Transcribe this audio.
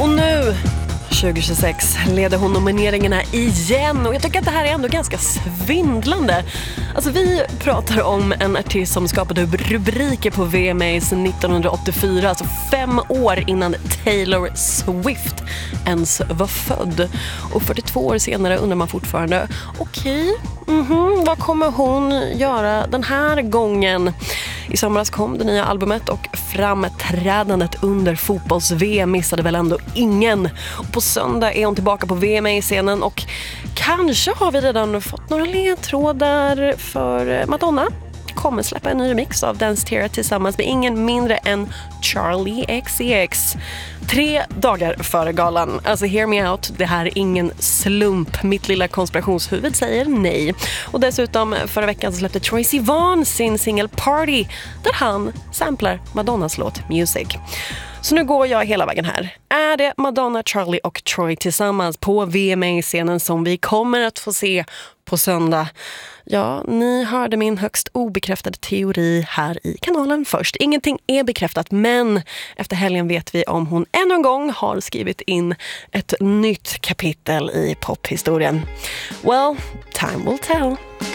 Och nu 2026 leder hon nomineringarna igen och jag tycker att det här är ändå ganska svindlande. Alltså vi pratar om en artist som skapade rubriker på VMAs 1984, alltså 5 år innan Taylor Swift ens var född. Och 42 år senare undrar man fortfarande, okej, vad kommer hon göra den här gången? I somras kom det nya albumet och framträdandet under fotbolls-VM missade väl ändå ingen. Och på söndag är hon tillbaka på VMA-scenen och kanske har vi redan fått några ledtrådar för Madonna. Kommer släppa en ny remix av Dance Tierra tillsammans med ingen mindre än Charlie XCX. 3 dagar före galan. Alltså hear me out, det här är ingen slump. Mitt lilla konspirationshuvud säger nej. Och dessutom förra veckan så släppte Troye Sivan sin single Party där han samplar Madonnas låt Music. Så nu går jag hela vägen här. Är det Madonna, Charlie och Troye tillsammans på VMA-scenen som vi kommer att få se på söndag? Ja, ni hörde min högst obekräftade teori här i kanalen först. Ingenting är bekräftat, men efter helgen vet vi om hon ännu en gång har skrivit in ett nytt kapitel i pophistorien. Well, time will tell.